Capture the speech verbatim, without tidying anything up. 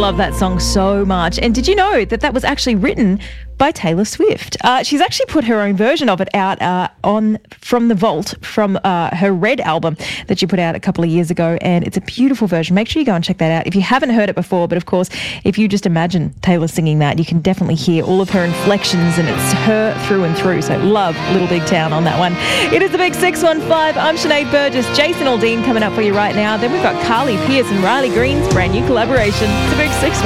love that song so much. And did you know that that was actually written by Taylor Swift? Uh, she's actually put her own version of it out uh, on From the Vault from uh, her Red album that she put out a couple of years ago, and it's a beautiful version. Make sure you go and check that out if you haven't heard it before. But of course, if you just imagine Taylor singing that, you can definitely hear all of her inflections, and it's her through and through. So love Little Big Town on that one. It is the Big six one five. I'm Sinead Burgess. Jason Aldean coming up for you right now. Then we've got Carly Pearce and Riley Green's brand new collaboration. It's the Big six one.